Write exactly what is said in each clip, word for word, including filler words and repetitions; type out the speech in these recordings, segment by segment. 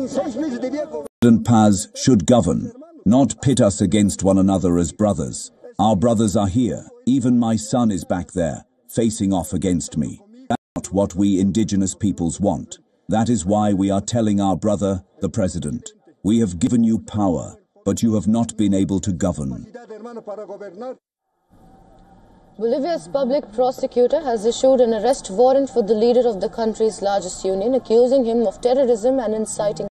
President Paz should govern, not pit us against one another as brothers. Our brothers are here. Even my son is back there, facing off against me. That's not what we indigenous peoples want. That is why we are telling our brother, the president, we have given you power, but you have not been able to govern. Bolivia's public prosecutor has issued an arrest warrant for the leader of the country's largest union, accusing him of terrorism and inciting.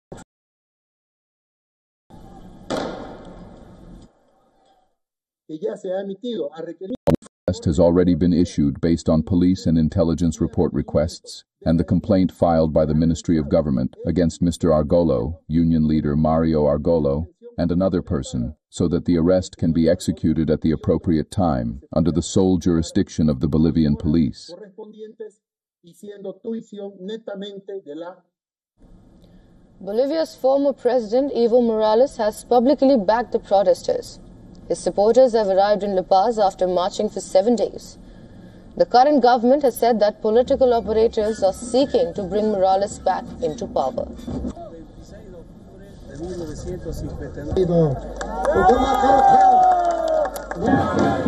Arrest has already been issued based on police and intelligence report requests and the complaint filed by the Ministry of Government against Mister Argolo, union leader Mario Argolo, and another person, so that the arrest can be executed at the appropriate time under the sole jurisdiction of the Bolivian police. Bolivia's former president Evo Morales has publicly backed the protesters. His supporters have arrived in La Paz after marching for seven days. The current government has said that political operators are seeking to bring Morales back into power. mil novecientos cincuenta y nueve.